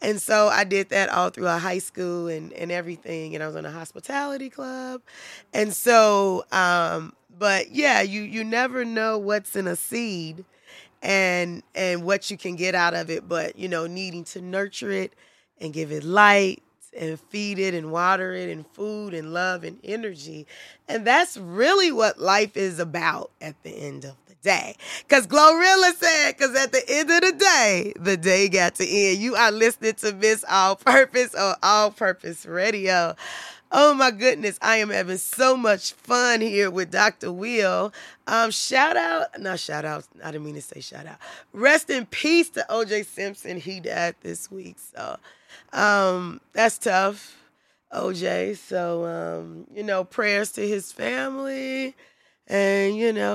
And so I did that all throughout high school and everything. And I was on a hospitality club. And so, but yeah, you never know what's in a seed and what you can get out of it, but needing to nurture it and give it light and feed it and water it and food and love and energy. And that's really what life is about at the end of the day. Because Glorilla said, because at the end of the day got to end. You are listening to Miss All Purpose on All Purpose Radio. Oh my goodness, I am having so much fun here with Dr. Will. Shout out, I didn't mean to say shout out. Rest in peace to O.J. Simpson. He died this week, so that's tough, O.J. So, prayers to his family. And,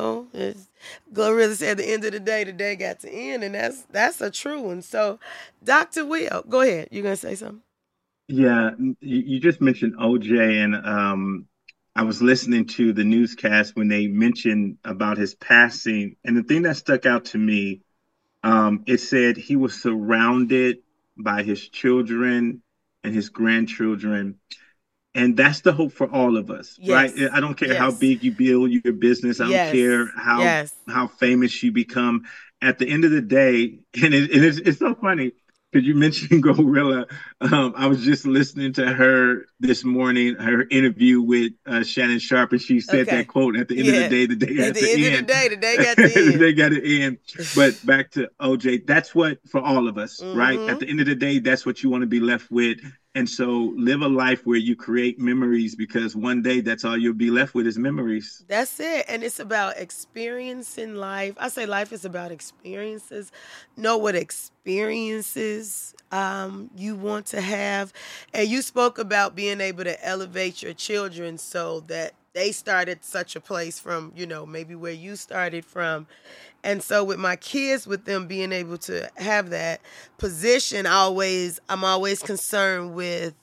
Glorilla said at the end of the day got to end, and that's a true one. So, Dr. Will, go ahead. You going to say something? Yeah, you just mentioned OJ, and I was listening to the newscast when they mentioned about his passing, and the thing that stuck out to me, it said he was surrounded by his children and his grandchildren, and that's the hope for all of us, right? Yes. I don't care how Yes. big you build your business. I don't Yes. care Yes. how famous you become. At the end of the day, it's so funny because you mentioned Gorilla. I was just listening to her this morning, her interview with Shannon Sharp, and she said that Okay. quote, "At the end of Yeah. the day At has to the end of end." the day got to end. They got to end. But back to OJ, that's what for all of us, right? At Mm-hmm. the end of the day, that's what you want to be left with. And so live a life where you create memories because one day that's all you'll be left with is memories. That's it. And it's about experiencing life. I say life is about experiences. Know what experiences you want to have. And you spoke about being able to elevate your children so that they start at such a place from, maybe where you started from. And so with my kids, with them being able to have that position, I'm always concerned with,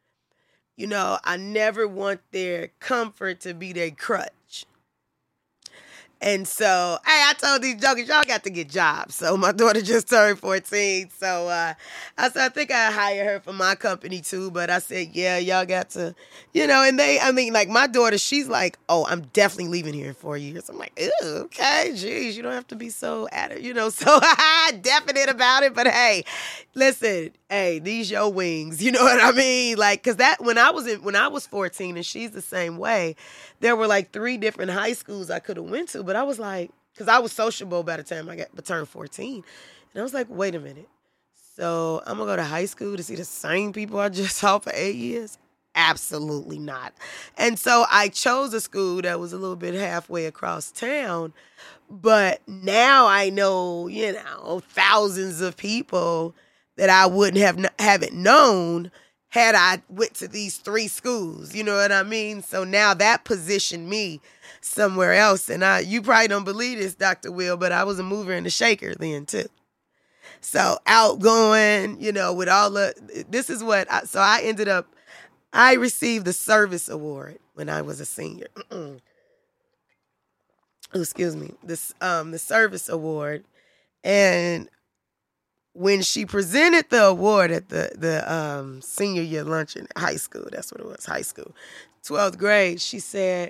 I never want their comfort to be their crutch. And so, hey, I told these jokers, y'all got to get jobs. So my daughter just turned 14. So I said, I think I hire her for my company too. But I said, yeah, y'all got to, and like my daughter, she's like, oh, I'm definitely leaving here in 4 years. I'm like, ew, okay, geez, you don't have to be so at it, so definite about it. But hey, listen, hey, these your wings, you know what I mean? Like, cause when I was 14 and she's the same way, there were like 3 different high schools I could have went to, but I was like, because I was sociable by the time I turned 14. And I was like, wait a minute. So I'm going to go to high school to see the same people I just saw for 8 years? Absolutely not. And so I chose a school that was a little bit halfway across town. But now I know, thousands of people that I wouldn't haven't known had I went to these 3 schools, you know what I mean? So now that positioned me somewhere else. And you probably don't believe this, Dr. Will, but I was a mover and a shaker then too. So outgoing, with this is what, I received the service award when I was a senior. Excuse me, the service award. And when she presented the award at the senior year luncheon at high school, that's what it was, high school, 12th grade, she said,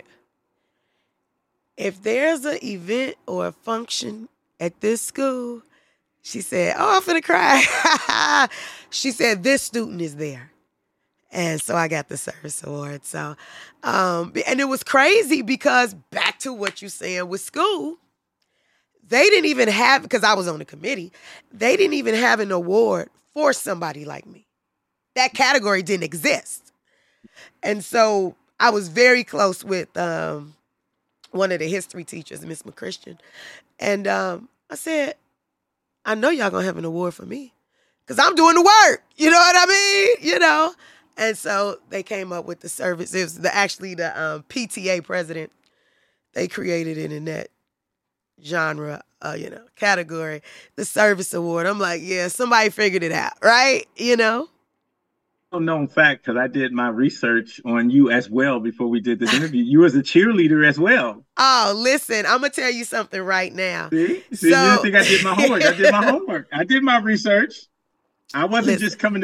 if there's an event or a function at this school, she said, oh, I'm finna cry. She said, this student is there. And so I got the service award. So, and it was crazy because back to what you're saying with school, they didn't even have, because I was on the committee, they didn't even have an award for somebody like me. That category didn't exist. And so I was very close with one of the history teachers, Miss McChristian. And I said, I know y'all gonna have an award for me because I'm doing the work. You know what I mean? And so they came up with the service. It was actually the PTA president. They created it in that genre, category, the service award. I'm like, yeah, somebody figured it out, right? Known fact, because I did my research on you as well before we did this interview. You was a cheerleader as well. Oh, listen, I'm gonna tell you something right now. See, you didn't think I did my homework. I did my homework. I did my research. I wasn't just coming to